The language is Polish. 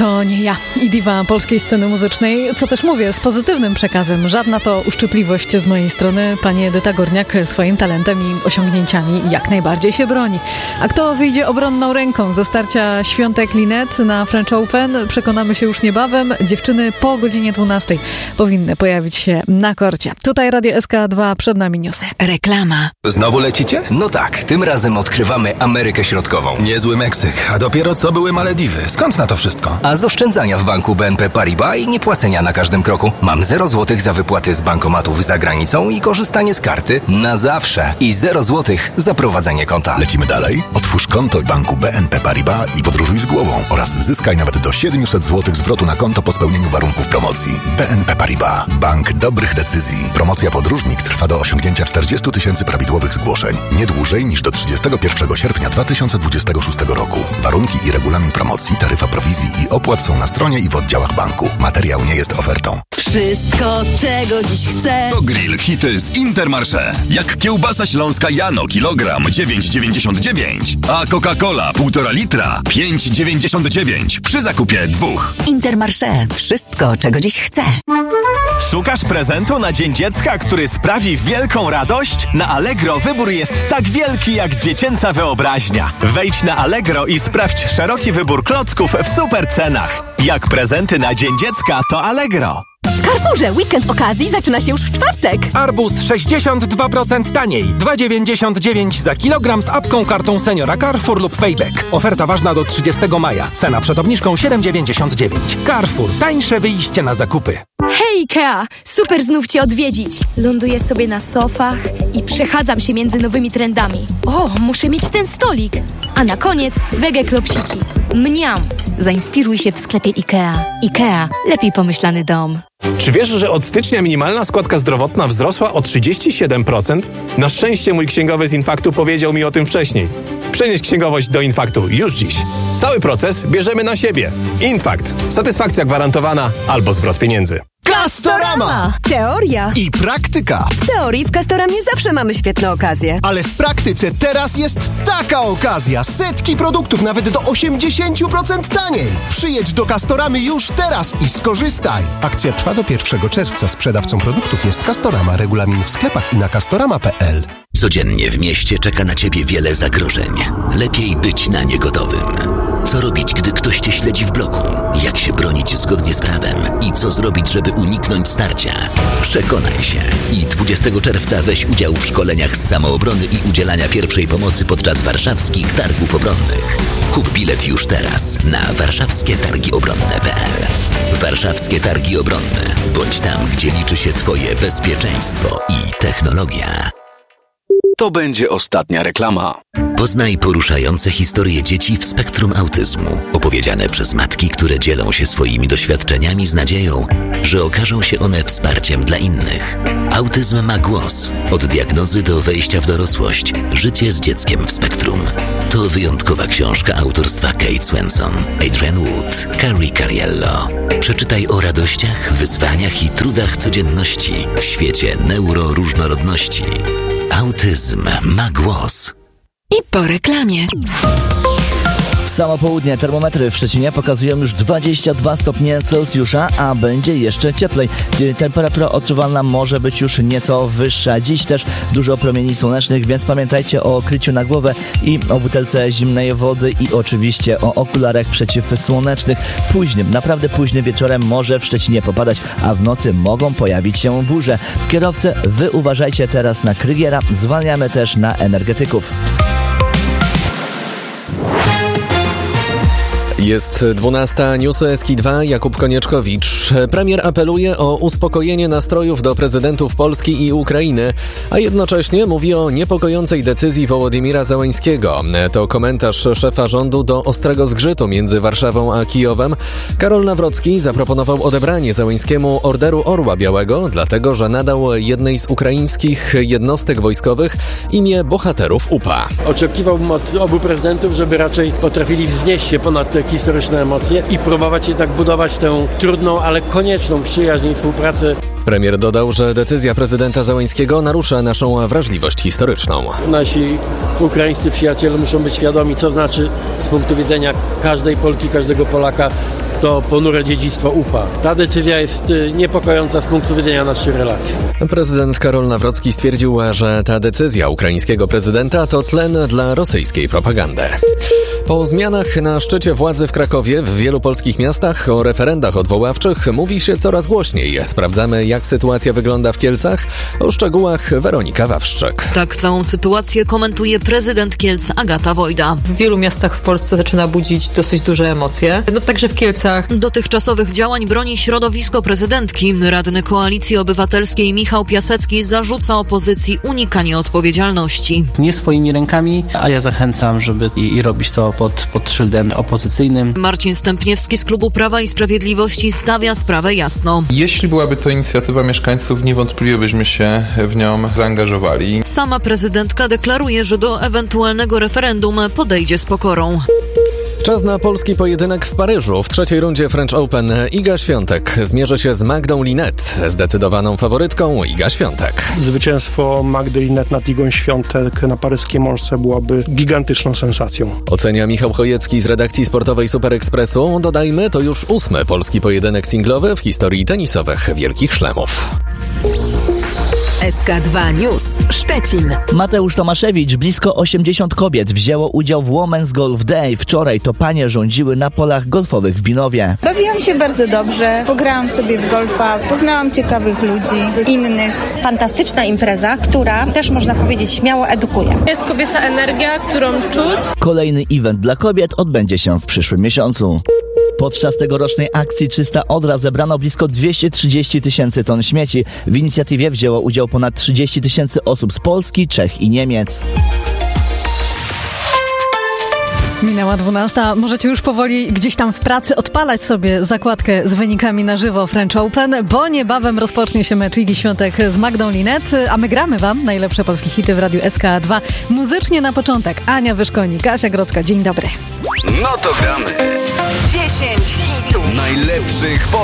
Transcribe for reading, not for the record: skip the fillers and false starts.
To nie ja i diwa polskiej sceny muzycznej, co też mówię, z pozytywnym przekazem. Żadna to uszczypliwość z mojej strony. Pani Edyta Górniak swoim talentem i osiągnięciami jak najbardziej się broni. A kto wyjdzie obronną ręką ze starcia Świątek Linet na French Open, przekonamy się już niebawem. Dziewczyny po godzinie 12 powinny pojawić się na korcie. Tutaj Radio SK2, przed nami newsy. Reklama. Znowu lecicie? No tak, tym razem odkrywamy Amerykę Środkową. Niezły Meksyk, a dopiero co były Malediwy. Skąd na to wszystko? A z oszczędzania w banku BNP Paribas i niepłacenia na każdym kroku. Mam 0 zł za wypłaty z bankomatów za granicą i korzystanie z karty na zawsze. I 0 zł za prowadzenie konta. Lecimy dalej? Otwórz konto w banku BNP Paribas i podróżuj z głową oraz zyskaj nawet do 700 zł zwrotu na konto po spełnieniu warunków promocji. BNP Paribas. Bank dobrych decyzji. Promocja podróżnik trwa do osiągnięcia 40 000 prawidłowych zgłoszeń. Nie dłużej niż do 31 sierpnia 2026 roku. Warunki i regulamin promocji, taryfa prowizji i opłat są na stronie i w oddziałach banku. Materiał nie jest ofertą. Wszystko, czego dziś chcę. To grill hity z Intermarché. Jak kiełbasa śląska Jano kilogram 9,99, a Coca-Cola 1,5 litra 5,99 przy zakupie 2. Intermarché. Wszystko, czego dziś chcę. Szukasz prezentu na Dzień Dziecka, który sprawi wielką radość? Na Allegro wybór jest tak wielki jak dziecięca wyobraźnia. Wejdź na Allegro i sprawdź szeroki wybór klocków w super cenach. Jak prezenty na Dzień Dziecka, to Allegro. W Carrefourze weekend okazji zaczyna się już w czwartek. Arbuz 62% taniej. 2,99 za kilogram z apką, kartą seniora Carrefour lub Payback. Oferta ważna do 30 maja. Cena przed obniżką 7,99. Carrefour. Tańsze wyjście na zakupy. Hej Ikea! Super znów Cię odwiedzić. Ląduję sobie na sofach i przechadzam się między nowymi trendami. O, muszę mieć ten stolik. A na koniec wege klopsiki. Mniam! Zainspiruj się w sklepie IKEA. IKEA. Lepiej pomyślany dom. Czy wiesz, że od stycznia minimalna składka zdrowotna wzrosła o 37%? Na szczęście mój księgowy z Infaktu powiedział mi o tym wcześniej. Przenieś księgowość do Infaktu już dziś. Cały proces bierzemy na siebie. Infakt. Satysfakcja gwarantowana albo zwrot pieniędzy. Castorama! Teoria I praktyka. W teorii w Castoramie zawsze mamy świetne okazje. Ale w praktyce teraz jest taka okazja. Setki produktów nawet do 80% taniej. Przyjedź do Castoramy już teraz i skorzystaj. Akcja trwa do 1 czerwca. Sprzedawcą produktów jest Castorama. Regulamin w sklepach i na castorama.pl. Codziennie w mieście czeka na Ciebie wiele zagrożeń. Lepiej być na nie gotowym. Co robić, gdy ktoś Cię śledzi w bloku? Jak się bronić zgodnie z prawem? I co zrobić, żeby uniknąć starcia? Przekonaj się. I 20 czerwca weź udział w szkoleniach z samoobrony i udzielania pierwszej pomocy podczas warszawskich targów obronnych. Kup bilet już teraz na warszawskietargiobronne.pl. Warszawskie Targi Obronne. Bądź tam, gdzie liczy się Twoje bezpieczeństwo i technologia. To będzie ostatnia reklama. Poznaj poruszające historie dzieci w spektrum autyzmu, opowiedziane przez matki, które dzielą się swoimi doświadczeniami z nadzieją, że okażą się one wsparciem dla innych. Autyzm ma głos. Od diagnozy do wejścia w dorosłość. Życie z dzieckiem w spektrum. To wyjątkowa książka autorstwa Kate Swenson, Adrian Wood, Carrie Cariello. Przeczytaj o radościach, wyzwaniach i trudach codzienności w świecie neuroróżnorodności. Autyzm ma głos. I po reklamie. Samo południe termometry w Szczecinie pokazują już 22 stopnie Celsjusza, a będzie jeszcze cieplej. Temperatura odczuwalna może być już nieco wyższa. Dziś też dużo promieni słonecznych, więc pamiętajcie o kryciu na głowę i o butelce zimnej wody i oczywiście o okularach przeciwsłonecznych. Naprawdę późnym wieczorem może w Szczecinie popadać, a w nocy mogą pojawić się burze. Kierowcy, wy uważajcie teraz na Krygiera, zwalniamy też na energetyków. Jest 12, newsy SK2, Jakub Konieczkowicz. Premier apeluje o uspokojenie nastrojów do prezydentów Polski i Ukrainy, a jednocześnie mówi o niepokojącej decyzji Wołodymira Zełańskiego. To komentarz szefa rządu do ostrego zgrzytu między Warszawą a Kijowem. Karol Nawrocki zaproponował odebranie Zełańskiemu Orderu Orła Białego, dlatego że nadał jednej z ukraińskich jednostek wojskowych imię bohaterów UPA. Oczekiwałbym od obu prezydentów, żeby raczej potrafili wznieść się ponad te historyczne emocje i próbować jednak budować tę trudną, ale konieczną przyjaźń i współpracę. Premier dodał, że decyzja prezydenta Zełańskiego narusza naszą wrażliwość historyczną. Nasi ukraińscy przyjaciele muszą być świadomi, co znaczy z punktu widzenia każdej Polki, każdego Polaka to ponure dziedzictwo upa. Ta decyzja jest niepokojąca z punktu widzenia naszych relacji. Prezydent Karol Nawrocki stwierdził, że ta decyzja ukraińskiego prezydenta to tlen dla rosyjskiej propagandy. Po zmianach na szczycie władzy w Krakowie w wielu polskich miastach o referendach odwoławczych mówi się coraz głośniej. Sprawdzamy, jak sytuacja wygląda w Kielcach. O szczegółach Weronika Wawrzyk. Tak całą sytuację komentuje prezydent Kielc Agata Wojda. W wielu miastach w Polsce zaczyna budzić dosyć duże emocje. Także w Kielcach. Dotychczasowych działań broni środowisko prezydentki. Radny Koalicji Obywatelskiej Michał Piasecki zarzuca opozycji unikanie odpowiedzialności. Nie swoimi rękami, a ja zachęcam, żeby i robić to pod szyldem opozycyjnym. Marcin Stępniewski z klubu Prawa i Sprawiedliwości stawia sprawę jasno. Jeśli byłaby to inicjatywa mieszkańców, niewątpliwie byśmy się w nią zaangażowali. Sama prezydentka deklaruje, że do ewentualnego referendum podejdzie z pokorą. Czas na polski pojedynek w Paryżu. W trzeciej rundzie French Open Iga Świątek zmierzy się z Magdą Linette. Zdecydowaną faworytką Iga Świątek. Zwycięstwo Magdy Linette nad Igą Świątek na paryskiej mączce byłaby gigantyczną sensacją. Ocenia Michał Chojecki z redakcji sportowej Super Expressu. Dodajmy, to już 8. polski pojedynek singlowy w historii tenisowych Wielkich Szlemów. SK2 News Szczecin. Mateusz Tomaszewicz, blisko 80 kobiet wzięło udział w Women's Golf Day. Wczoraj to panie rządziły na polach golfowych w Binowie. Bawiłam się bardzo dobrze, pograłam sobie w golfa, poznałam ciekawych ludzi, innych. Fantastyczna impreza, która też można powiedzieć śmiało edukuje. Jest kobieca energia, którą czuć. Kolejny event dla kobiet odbędzie się w przyszłym miesiącu. Podczas tegorocznej akcji Czysta Odra zebrano blisko 230 000 ton śmieci. W inicjatywie wzięło udział ponad 30 000 osób z Polski, Czech i Niemiec. Minęła 12. Możecie już powoli gdzieś tam w pracy odpalać sobie zakładkę z wynikami na żywo French Open, bo niebawem rozpocznie się mecz Igi Świątek z Magdą Linette, a my gramy wam najlepsze polskie hity w Radiu SK2. Muzycznie na początek Ania Wyszkonik, Kasia Grodzka. Dzień dobry. No to gramy. 10 hitów najlepszych